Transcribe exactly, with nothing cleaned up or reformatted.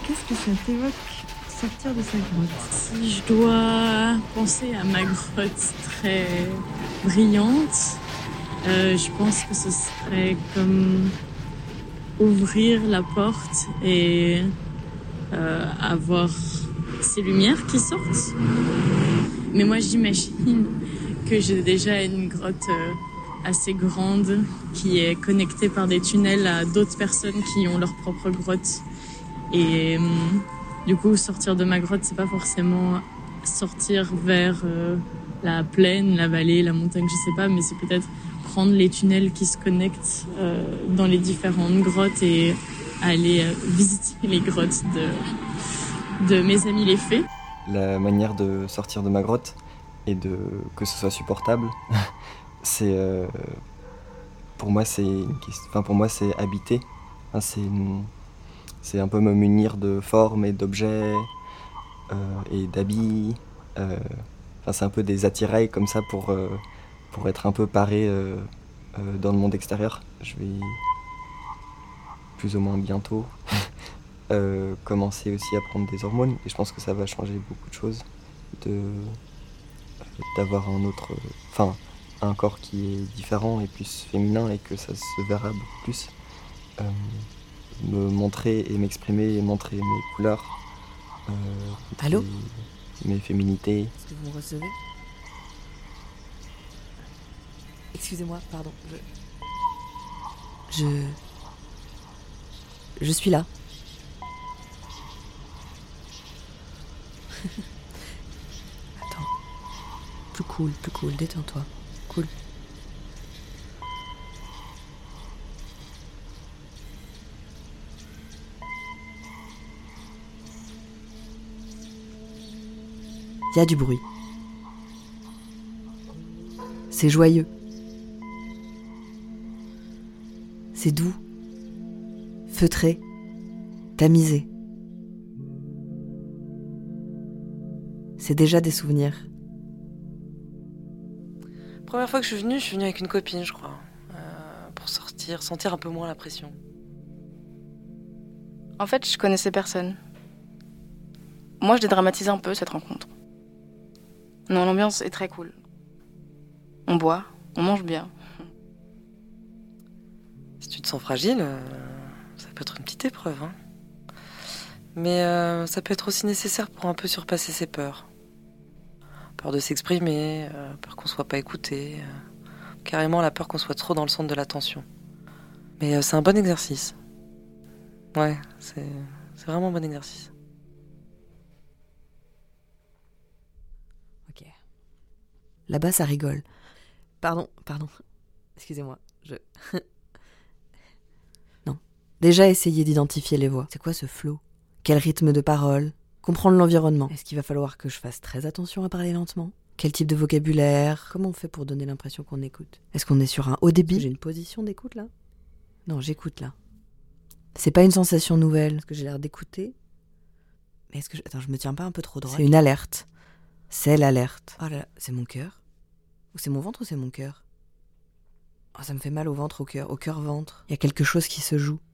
Qu'est-ce que ça t'évoque, sortir de sa grotte? Si je dois penser à ma grotte très brillante, euh, je pense que ce serait comme ouvrir la porte et euh, avoir ces lumières qui sortent. Mais moi, j'imagine que j'ai déjà une grotte euh, assez grande qui est connectée par des tunnels à d'autres personnes qui ont leur propre grotte. Et euh, du coup, sortir de ma grotte, c'est pas forcément sortir vers euh, la plaine, la vallée, la montagne, je sais pas, mais c'est peut-être prendre les tunnels qui se connectent euh, dans les différentes grottes et aller euh, visiter les grottes de, de mes amis les fées. La manière de sortir de ma grotte et de que ce soit supportable, c'est euh, pour moi c'est une question, enfin pour moi c'est habiter, enfin, c'est une, c'est un peu me munir de formes et d'objets euh, et d'habits. Euh, enfin c'est un peu des attirails comme ça pour euh, pour être un peu paré euh, euh, dans le monde extérieur. Je vais plus ou moins bientôt euh, commencer aussi à prendre des hormones et je pense que ça va changer beaucoup de choses. De d'avoir un autre, enfin un corps qui est différent et plus féminin et que ça se verra beaucoup plus. Euh, me montrer et m'exprimer et montrer mes couleurs. Euh, Allô ? Mes féminités. Est-ce que vous me recevez ? Excusez-moi, pardon. Je... Je... Je suis là. Attends. Plus cool, plus cool, détends-toi. Cool. Il y a du bruit. C'est joyeux. C'est doux. Feutré. Tamisé. C'est déjà des souvenirs. Première fois que je suis venue, je suis venue avec une copine, je crois. Euh, pour sortir, sentir un peu moins la pression. En fait, je connaissais personne. Moi, je dédramatise un peu cette rencontre. Non, l'ambiance est très cool. On boit, on mange bien. Si tu te sens fragile, euh, ça peut être une petite épreuve. Hein. Mais euh, ça peut être aussi nécessaire pour un peu surpasser ses peurs. Peur de s'exprimer, euh, peur qu'on soit pas écouté, euh, carrément la peur qu'on soit trop dans le centre de l'attention. Mais euh, c'est un bon exercice. Ouais, c'est, c'est vraiment un bon exercice. Ok. Là-bas, ça rigole. Pardon, pardon. Excusez-moi, je... non. Déjà essayer d'identifier les voix. C'est quoi ce flow ? Quel rythme de parole ? Comprendre l'environnement. Est-ce qu'il va falloir que je fasse très attention à parler lentement ? Quel type de vocabulaire ? Comment on fait pour donner l'impression qu'on écoute ? Est-ce qu'on est sur un haut débit ? J'ai une position d'écoute là ? Non, j'écoute là. C'est pas une sensation nouvelle. Est-ce que j'ai l'air d'écouter ? Mais est-ce que je... Attends, je me tiens pas un peu trop droit ? C'est une alerte. C'est l'alerte. Oh là là, c'est mon cœur ? Ou c'est mon ventre ou c'est mon cœur ? Oh, ça me fait mal au ventre, au cœur, au cœur-ventre. Il y a quelque chose qui se joue.